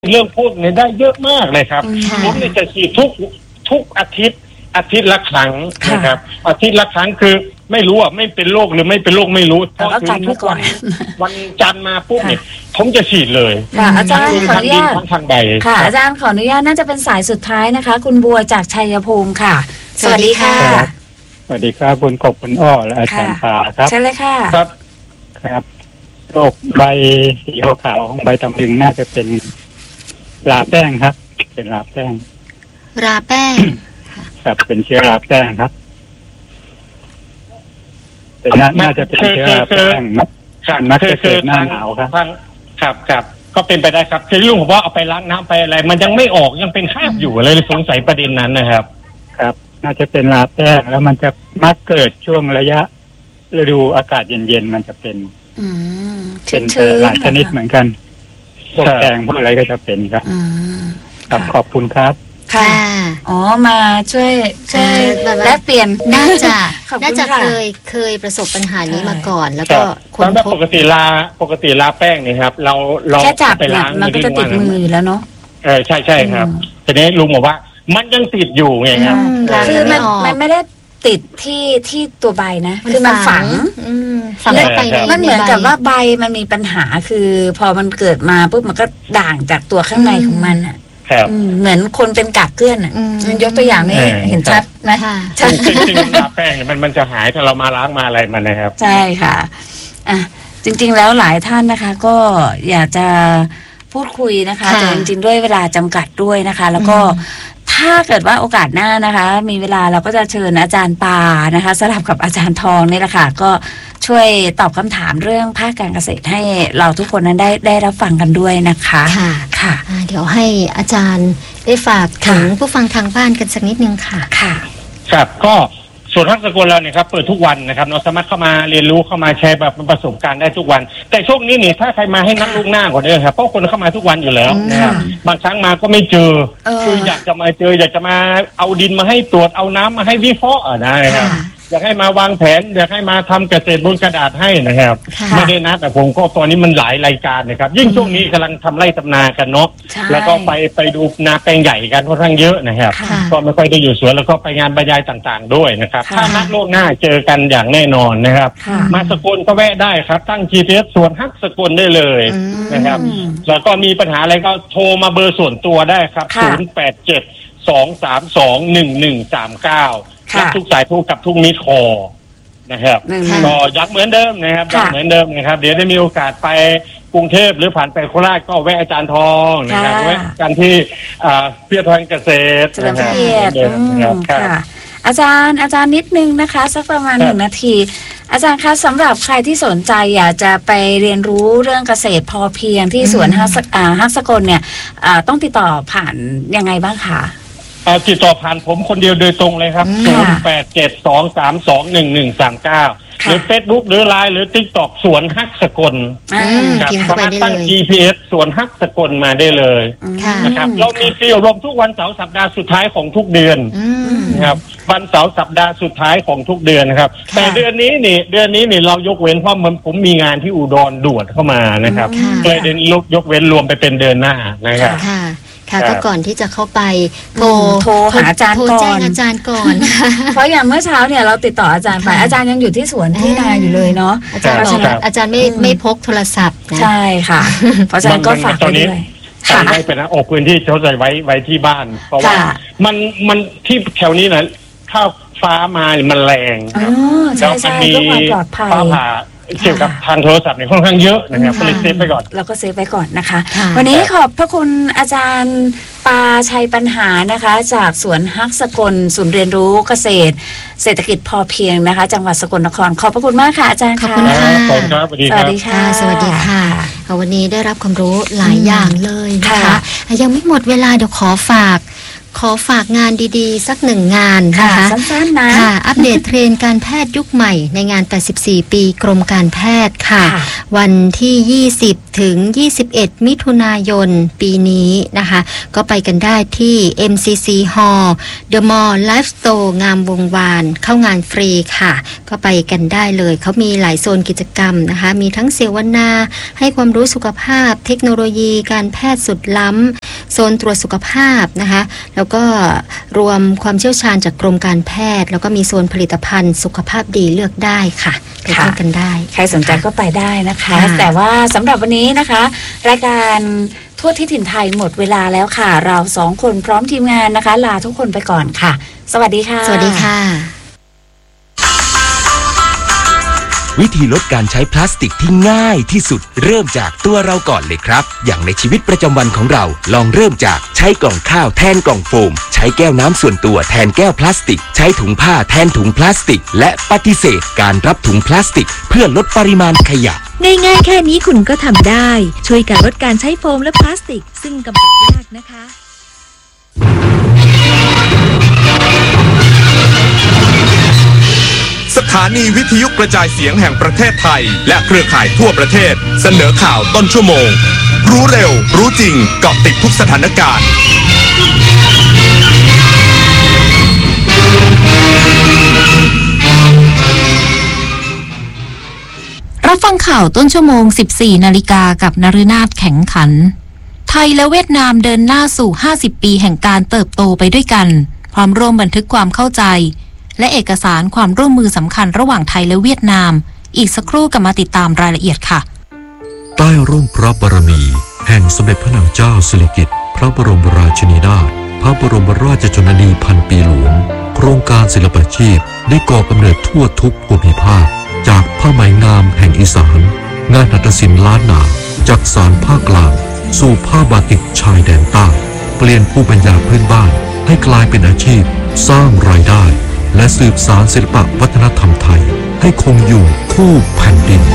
เรื่องพวกนี้ได้เยอะมากเลยครับผมเนี่ยจะฉีดทุกอาทิตย์ละครั้งนะครับอาทิตย์ละครั้งคือไม่รู้ไม่เป็นโรคหรือไม่เป็นโรคไม่รู้เพราะถึงทุกวันจันทร์มาปุ๊บเนี่ยผมจะฉีดเลยค่ะอาจารย์ขออนุญาตทางใบค่ะอาจารย์ขออนุญาตน่าจะเป็นสายสุดท้ายนะคะคุณบัวจากชัยภูมิค่ะสวัสดีค่ะสวัสดีครับคุณกบคุณอ้อและอาจารย์ปาครับใช่เลยค่ะครับโรคใบสีขาวของใบตำลึงน่าจะเป็นราแป้งครับเป็นราแป้งครับเป็นเชื้อราแป้งครับแต่น่าจะเป็นเชื้อราแป้งมักจะเกิดหน้าหนาวครับก็เป็นไปได้ครับคือลุงผมว่าเอาไปล้างน้ำไปอะไรมันยังไม่ออกยังเป็นคราบอยู่เลยสงสัยประเด็นนั้นนะครับครับน่าจะเป็นราแป้งแล้วมันจะมักเกิดช่วงระยะฤดูอากาศเย็นๆมันจะเป็นหลายชนิดเหมือนกันพวกแกงพวกอะไรก็จะเป็นครับครับขอบคุณครับค่ะอ๋อมาช่วยแลกเปลี่ยนน่าจะเคยประสบปัญหานี้มาก่อนแล้วก็คนพบปกติลาแป้งนี่ครับเราแค่จับไปล้างมันก็จะติดมือแล้วเนาะใช่ครับทีนี้ลุงบอกว่ามันยังติดอยู่ไงครับคือมันไม่ได้ติดที่ตัวใบนะคือมันฝังไปมันเหมือนกับว่าใบมันมีปัญหาคือพอมันเกิดมาปุ๊บมันก็ด่างจากตัวข้างในของมันอ่ะเหมือนคนเป็นกากเกลื่อนอ่ะยกตัวอย่างนี้เห็นชัดไหมจริงๆลาแป้งมันจะหายถ้าเรามาล้างมาอะไรมันนะครับใช่ค่ะจริงๆแล้วหลายท่านนะคะก็อยากจะพูดคุยนะคะแต่จริงๆด้วยเวลาจำกัดด้วยนะคะแล้วก็ถ้าเกิดว่าโอกาสหน้านะคะมีเวลาเราก็จะเชิญอาจารย์ปานะคะสลับกับอาจารย์ทองนี่แหละค่ะก็ช่วยตอบคำถามเรื่องภาคการเกษตรให้เราทุกคนนั้นได้รับฟังกันด้วยนะคะค่ะเดี๋ยวให้อาจารย์ได้ฝากถึงผู้ฟังทางบ้านกันสักนิดนึงค่ะครับก็ส่วนทักษะกลเราเนี่ยครับเปิดทุกวันนะครับเราสามารถเข้ามาเรียนรู้เข้ามาแชร์แบบประสบการณ์ได้ทุกวันแต่ช่วงนี้นี่ถ้าใครมาให้นัดล่วงหน้าก่อนเลยครับเพราะคนเข้ามาทุกวันอยู่แล้วนะครับบางครั้งมาก็ไม่เจอคืออยากจะมาเจออยากจะมาเอาดินมาให้ตรวจเอาน้ำมาให้วิเคราะห์นะครับอยากให้มาวางแผนอยากให้มาทำเกษตรบนกระดาษให้นะครับไม่ได้นะแต่ผมก็ตอนนี้มันหลายรายการนะครับยิ่งช่วงนี้กำลังทำไร่ทำนากันเนาะแล้วก็ไปดูนาแปลงใหญ่กันค่อนข้างเยอะนะครับก็ไม่ค่อยได้อยู่สวนแล้วก็ไปงานบรรยายต่างๆด้วยนะครับถ้านัดล่วงหน้าเจอกันอย่างแน่นอนนะครับมาสกลก็แวะได้ครับตั้ง GPS สวนฮักสกลได้เลยนะครับแล้วก็มีปัญหาอะไรก็โทรมาเบอร์ส่วนตัวได้ครับ087-232-1139รับทุกสายทุกกับทุกมิตรคอนะครับก็ย้ำเหมือนเดิมนะครับย้ำเหมือนเดิมนะครับเดี๋ยวได้มีโอกาสไปกรุงเทพหรือผ่านไปโคราชก็แวะอาจารย์ทองนะครับแวะกันที่เพื่อทางเกษตรนะครับอาจารย์นิดนึงนะคะสักประมาณ1 นาทีอาจารย์คะสำหรับใครที่สนใจอยากจะไปเรียนรู้เรื่องเกษตรพอเพียงที่สวนฮักสกลเนี่ยต้องติดต่อผ่านยังไงบ้างคะติดต่อผ่านผมคนเดียวโดยตรงเลยครับ087-232-1139หรือ Facebook หรือ LINE หรือ TikTok สวนฮักสกลครับสามารถตั้ง GPS สวนฮักสกลมาได้เลยนะครับเรามีฟรีอบรมทุกวันเสาร์สัปดาห์สุดท้ายของทุกเดือนนะครับวันเสาร์สัปดาห์สุดท้ายของทุกเดือนนะครับแต่เดือนนี้นี่เรายกเว้นเพราะผมมีงานที่อุดรด่วนเข้ามานะครับเลยเดือนยกเว้นรวมไปเป็นเดือนหน้านะครับก็ก่อนที่จะเข้าไปโทรหาอาจารย์ก่อนแจ้งอาจารย์ก่อนเพราะอย่างเมื่อเช้าเนี่ยเราติดต่ออาจารย์ไปอาจารย์ยังอยู่ที่สวนที่นาอยู่เลยเนาะอาจารย์ไม่พกโทรศัพท์ใช่ค่ะเพราะฉะนั้นก็ฝากไว้ด้วยได้เป็นนะออกพื้นที่เขาใส่ไว้ที่บ้านเพราะว่ามันที่แถวนี้นะข้าวฟ้ามามันแรงแล้วมันมีฟ้าผ่าเกี่ยวกับทางโทรศัพท์เนี่ยค่อนข้างเยอะนะครับก็เลยเซฟไปก่อนเราก็เซฟไปก่อนนะคะวันนี้ขอบพระคุณอาจารย์ปาชัยปัญหานะคะจากสวนฮักสกลศูนย์เรียนรู้เกษตรเศรษฐกิจพอเพียงนะคะจังหวัดสกลนครขอบพระคุณมากค่ะอาจารย์ขอบคุณค่ะสวัสดีค่ะสวัสดีค่ะวันนี้ได้รับความรู้หลายอย่างเลยนะคะยังไม่หมดเวลาเดี๋ยวขอฝากขอฝากงานดีๆสัก1 งานนะคะสั้นๆนะค่ะอัปเดตเทรนด์การแพทย์ยุคใหม่ในงาน84ปีกรมการแพทย์ค่ะวันที่20ถึง21มิถุนายนปีนี้นะคะก็ไปกันได้ที่ MCC Hall The Mall Life Store งามวงวานเข้างานฟรีค่ะก็ไปกันได้เลยเขามีหลายโซนกิจกรรมนะคะมีทั้งเสวนาให้ความรู้สุขภาพเทคโนโลยีการแพทย์สุดล้ำโซนตรวจสุขภาพนะคะแล้วก็รวมความเชี่ยวชาญจากกรมการแพทย์แล้วก็มีโซนผลิตภัณฑ์สุขภาพดีเลือกได้ค่ะไปเที่ยวกันได้ใครสนใจก็ไปได้นะคะแต่ว่าสำหรับวันนี้นะคะรายการทั่วที่ถิ่นไทยหมดเวลาแล้วค่ะเรา2 คนพร้อมทีมงานนะคะลาทุกคนไปก่อนค่ะสวัสดีค่ะสวัสดีค่ะวิธีลดการใช้พลาสติกที่ง่ายที่สุดเริ่มจากตัวเราก่อนเลยครับอย่างในชีวิตประจำวันของเราลองเริ่มจากใช้กล่องข้าวแทนกล่องโฟมใช้แก้วน้ำส่วนตัวแทนแก้วพลาสติกใช้ถุงผ้าแทนถุงพลาสติกและปฏิเสธการรับถุงพลาสติกเพื่อลดปริมาณขยะง่ายๆแค่นี้คุณก็ทำได้ช่วยกันลดการใช้โฟมและพลาสติกซึ่งกำจัดยากนะคะสถานีวิทยุกระจายเสียงแห่งประเทศไทยและเครือข่ายทั่วประเทศเสนอข่าวต้นชั่วโมงรู้เร็วรู้จริงเกาะติดทุกสถานการณ์รับฟังข่าวต้นชั่วโมง 14 นาฬิกากับนฤนาถแข็งขันไทยและเวียดนามเดินหน้าสู่ 50 ปีแห่งการเติบโตไปด้วยกันพร้อมร่วมบันทึกความเข้าใจและเอกสารความร่วมมือสำคัญระหว่างไทยและเวียดนามอีกสักครู่กลับมาติดตามรายละเอียดค่ะใต้ร่มพระบารมีแห่งสมเด็จพระนางเจ้าสิริกิติ์พระบรมราชินีนาถพระบรมราชชนนีพันปีหลวงโครงการศิลปาชีพได้ก่อกำเนิดทั่วทุกภูมิภาคจากผ้าไหมงามแห่งอีสานงานหัตถศิลป์ล้านนาจากสานภาคกลางสู่ผ้าบาติกชายแดนใต้เปลี่ยนภูมิปัญญาพื้นบ้านให้กลายเป็นอาชีพสร้างรายได้และสืบสานศิลปวัฒนธรรมไทยให้คงอยู่คู่แผ่นดิน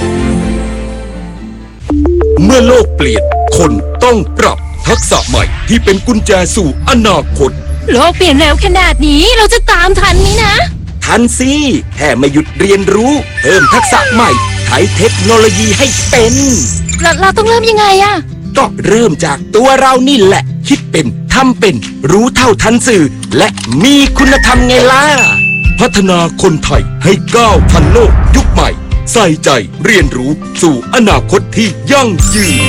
เมื่อโลกเปลี่ยนคนต้องปรับทักษะใหม่ที่เป็นกุญแจสู่อนาคตโลกเปลี่ยนเร็วขนาดนี้เราจะตามทันไหมนะทันสิแค่ไม่หยุดเรียนรู้เพิ่มทักษะใหม่ใช้เทคโนโลยีให้เป็นเราต้องเริ่มยังไงอะก็เริ่มจากตัวเรานี่แหละคิดเป็นทำเป็นรู้เท่าทันสื่อและมีคุณธรรมไงล่ะพัฒนาคนไทยให้ก้าวทันโลกยุคใหม่ใส่ใจเรียนรู้สู่อนาคตที่ยั่งยืน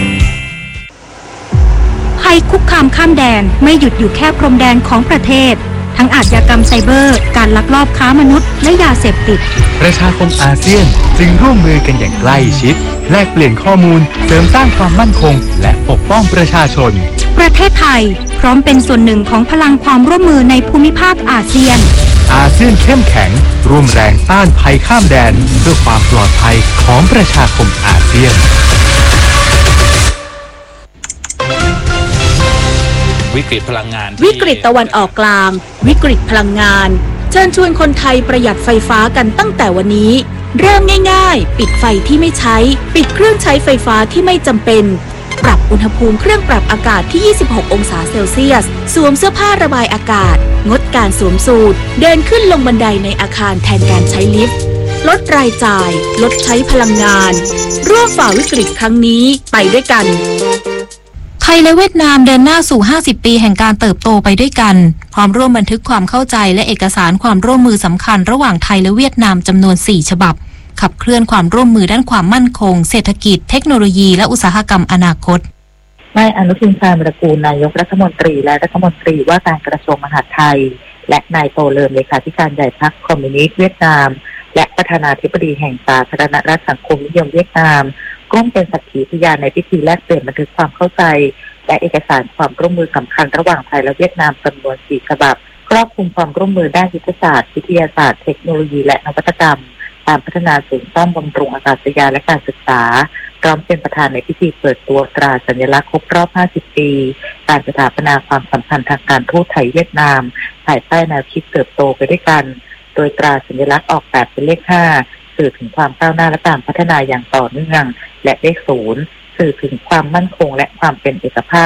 ภัยคุกคามข้ามแดนไม่หยุดอยู่แค่พรมแดนของประเทศทั้งอาชญากรรมไซเบอร์การลักลอบค้ามนุษย์และยาเสพติดประชาคมอาเซียนจึงร่วมมือกันอย่างใกล้ชิดแลกเปลี่ยนข้อมูลเสริมสร้างความมั่นคงและปกป้องประชาชนประเทศไทยพร้อมเป็นส่วนหนึ่งของพลังความร่วมมือในภูมิภาคอาเซียนเข้มแข็งร่วมแรงต้านภัยข้ามแดนเพื่อความปลอดภัยของประชาคมอาเซียนวิกฤตพลังงานวิกฤตตะวันออกกลางวิกฤตพลังงานเชิญชวนคนไทยประหยัดไฟฟ้ากันตั้งแต่วันนี้เริ่มง่ายๆปิดไฟที่ไม่ใช้ปิดเครื่องใช้ไฟฟ้าที่ไม่จำเป็นปรับอุณหภูมิเครื่องปรับอากาศที่26องศาเซลเซียสสวมเสื้อผ้าระบายอากาศงดการสวมสูทเดินขึ้นลงบันไดในอาคารแทนการใช้ลิฟต์ลดรายจ่ายลดใช้พลังงานร่วมฝ่าวิกฤตครั้งนี้ไปด้วยกันไทยและเวียดนามเดินหน้าสู่ 50 ปีแห่งการเติบโตไปด้วยกันพร้อมร่วมบันทึกความเข้าใจและเอกสารความร่วมมือสำคัญระหว่างไทยและเวียดนามจำนวน 4 ฉบับขับเคลื่อนความร่วมมือด้านความมั่นคงเศรษฐกิจเทคโนโลยีและอุตสาหกรรมอนาคตนายอนุทิน ชาญวิรากูลนายกรัฐมนตรีและรัฐมนตรีว่าการกระทรวงมหาดไทยและนายโตเลิมเลขาธิการใหญ่พรรคคอมมิวนิสต์เวียดนามและประธานาธิบดีแห่งสาธารณรัฐสังคมนิยมเวียดนามร่วมเป็นสักขีพยานในพิธีแลกเปลี่ยนบันทึกความเข้าใจและเอกสารความร่วมมือสำคัญระหว่างไทยและเวียดนามจำนวน 4 ฉบับครอบคลุมความร่วมมือด้านยุทธศาสตร์วิทยาศาสตร์เทคโนโลยีและนวัตกรรมการพัฒนาศูนย์ซ่อมบำรุงอากาศยานและการศึกษาพร้อมเป็นประธานในพิธีเปิดตัวตราสัญลักษณ์ครบรอบ 50 ปีการสถาปนาความสัมพันธ์ทางการทูตไทยเวียดนามภายใต้แนวคิดเติบโตไปด้วยกันโดยตราสัญลักษณ์ออกแบบเป็นเลข 5 สื่อถึงความก้าวหน้าและการพัฒนาอย่างต่อเนื่องและเลข 0 สื่อถึงความมั่นคงและความเป็นเอกภาพ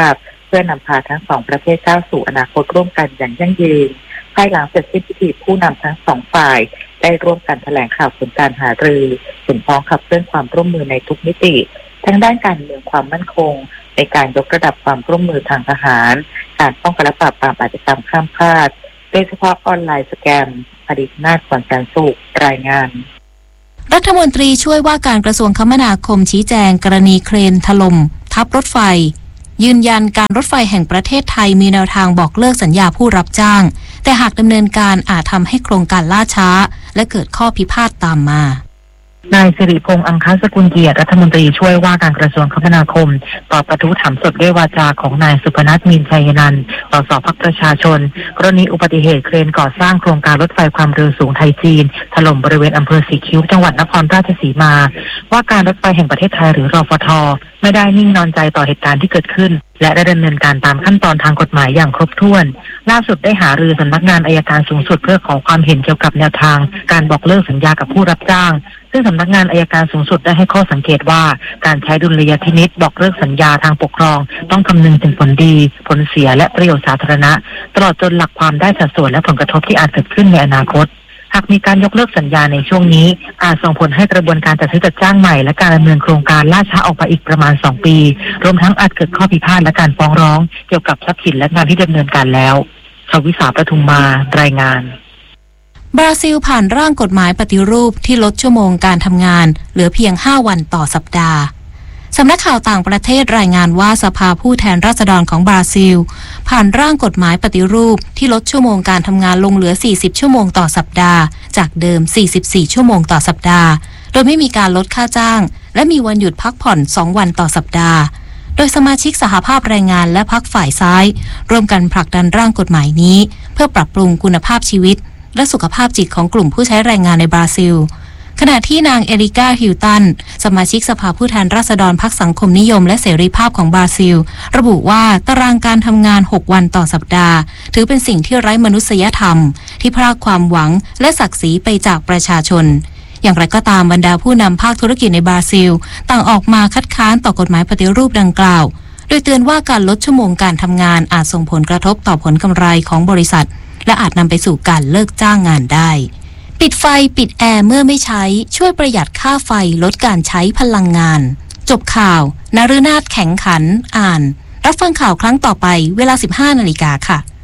เพื่อนำพาทั้งสองประเทศก้าวสู่อนาคตร่วมกันอย่างยั่งยืนภายหลังเสร็จสิ้นพิธีผู้นำทั้งสองฝ่ายได้ร่วมกันแถลงข่าวผลการหารือถึงพ้องขับเคลื่อนความร่วมมือในทุกมิติทั้งด้านการเมืองความมั่นคงในการยกระดับความร่วมมือทางทหารการป้องกันและปราบปรามอาชญากรรมข้ามชาติโดยเฉพาะออนไลน์สแกมอดีตนาถ ขวัญแสนสุขรายงานรัฐมนตรีช่วยว่าการกระทรวงคมนาคมชี้แจงกรณีเครนถล่มทับรถไฟยืนยันการรถไฟแห่งประเทศไทยมีแนวทางบอกเลิกสัญญาผู้รับจ้างแต่หากดำเนินการอาจทำให้โครงการล่าช้าและเกิดข้อพิพาทตามมานายสิริพงษ์อังคสกุลเกียรติรัฐมนตรีช่วยว่าการกระทรวงคมนาคมตอบกระทู้ถามสดด้วยวาจาของนายสุพนัส มีนชัยนันท์สสพรรคประชาชนกรณีอุบัติเหตุเครนก่อสร้างโครงการรถไฟความเร็วสูงไทยจีนถล่มบริเวณอำเภอสีคิ้วจังหวัดนครราชสีมาว่าการรถไฟแห่งประเทศไทยหรือรฟท.ไม่ได้นิ่งนอนใจต่อเหตุการณ์ที่เกิดขึ้นและได้ดำเนินการตามขั้นตอนทางกฎหมายอย่างครบถ้วนล่าสุดได้หารือสำนักงานอัยการสูงสุดเพื่อขอความเห็นเกี่ยวกับแนวทางการบอกเลิกสัญญากับผู้รับจ้างซึ่งสำนักงานอัยการสูงสุดได้ให้ข้อสังเกตว่าการใช้ดุลยพินิจบอกเลิกสัญญาทางปกครองต้องคำนึงถึงผลดีผลเสียและประโยชน์สาธารณะตลอดจนหลักความได้สัดส่วนและผลกระทบที่อาจเกิดขึ้นในอนาคตหากมีการยกเลิกสัญญาในช่วงนี้อาจส่งผลให้กระบวนการจัดซื้อจัดจ้างใหม่และการดำเนินโครงการล่าช้าออกไปอีกประมาณ2 ปีรวมทั้งอาจเกิดข้อพิพาทและการฟ้องร้องเกี่ยวกับทรัพย์สินและงานที่ดำเนินการแล้วชวิสาปทุมมารายงานบราซิลผ่านร่างกฎหมายปฏิรูปที่ลดชั่วโมงการทำงานเหลือเพียง5 วันต่อสัปดาห์สำนักข่าวต่างประเทศรายงานว่าสภาผู้แทนราษฎรของบราซิลผ่านร่างกฎหมายปฏิรูปที่ลดชั่วโมงการทำงานลงเหลือ40 ชั่วโมงต่อสัปดาห์จากเดิม44 ชั่วโมงต่อสัปดาห์โดยไม่มีการลดค่าจ้างและมีวันหยุดพักผ่อน2 วันต่อสัปดาห์โดยสมาชิกสหภาพแรงงานและพรรคฝ่ายซ้ายร่วมกันผลักดันร่างกฎหมายนี้เพื่อปรับปรุงคุณภาพชีวิตและสุขภาพจิตของกลุ่มผู้ใช้แรงงานในบราซิลขณะที่นางเอริกาฮิลตันสมาชิกสภาผู้แทนราษฎรพรรคสังคมนิยมและเสรีภาพของบราซิลระบุว่าตารางการทำงาน6 วันต่อสัปดาห์ถือเป็นสิ่งที่ไร้มนุษยธรรมที่พรากความหวังและศักดิ์ศรีไปจากประชาชนอย่างไรก็ตามบรรดาผู้นำภาคธุรกิจในบราซิลต่างออกมาคัดค้านต่อกฎหมายปฏิรูปดังกล่าวโดยเตือนว่าการลดชั่วโมงการทำงานอาจส่งผลกระทบต่อผลกำไรของบริษัทและอาจนำไปสู่การเลิกจ้างงานได้ปิดไฟปิดแอร์เมื่อไม่ใช้ช่วยประหยัดค่าไฟลดการใช้พลังงานจบข่าวนฤนาถแข็งขันอ่านรับฟังข่าวครั้งต่อไปเวลา 15 นาฬิกาค่ะ